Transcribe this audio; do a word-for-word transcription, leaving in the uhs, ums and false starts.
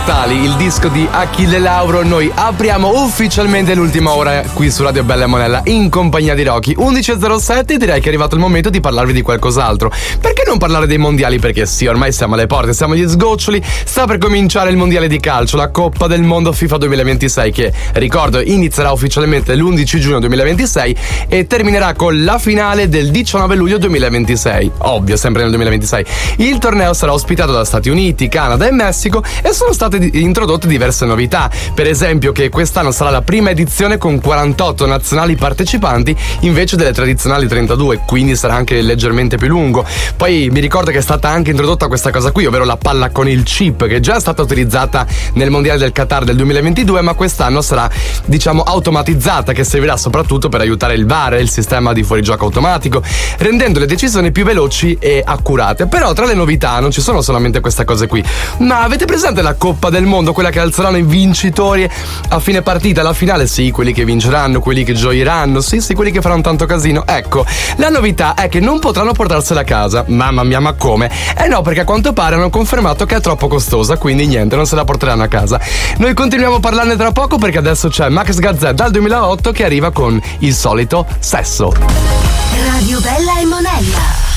Il disco di Achille Lauro. Noi apriamo ufficialmente l'ultima ora qui su Radio Bella e Monella in compagnia di Rocky. undici e zero sette, direi che è arrivato il momento di parlarvi di qualcos'altro. Perché non parlare dei mondiali? Perché sì, ormai siamo alle porte, siamo agli sgoccioli. Sta per cominciare il mondiale di calcio, la Coppa del Mondo FIFA duemilaventisei, che ricordo inizierà ufficialmente l'undici giugno duemilaventisei e terminerà con la finale del diciannove luglio duemilaventisei. Ovvio, sempre nel duemilaventisei. Il torneo sarà ospitato da Stati Uniti, Canada e Messico e sono state introdotte diverse novità. Per esempio che quest'anno sarà la prima edizione con quarantotto nazionali partecipanti invece delle tradizionali trentadue, quindi sarà anche leggermente più lungo. Poi mi ricordo che è stata anche introdotta questa cosa qui, ovvero la palla con il chip, che già è stata utilizzata nel mondiale del Qatar del duemilaventidue, ma quest'anno sarà, diciamo, automatizzata, che servirà soprattutto per aiutare il V A R, il sistema di fuorigioco automatico, rendendo le decisioni più veloci e accurate. Però tra le novità non ci sono solamente queste cose qui. Ma avete presente la Coppa del Mondo, quella che alzeranno i vincitori a fine partita, alla finale? Sì, quelli che vinceranno, quelli che gioiranno, sì, sì, quelli che faranno tanto casino. Ecco, la novità è che non potranno portarsela a casa. Mamma mia, ma come? Eh no, perché a quanto pare hanno confermato che è troppo costosa, quindi niente, non se la porteranno a casa. Noi continuiamo a parlarne tra poco, perché adesso c'è Max Gazzè dal duemilaotto che arriva con il solito sesso. Radio Bella e Monella.